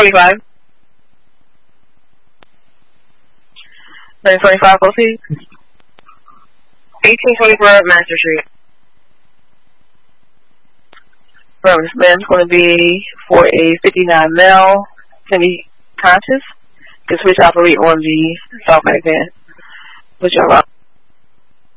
1125. 1125, proceed. 1824 Master Street. This man's going to be for a 59 male, semi-conscious. Can switch operate on the Southback van. Which y'all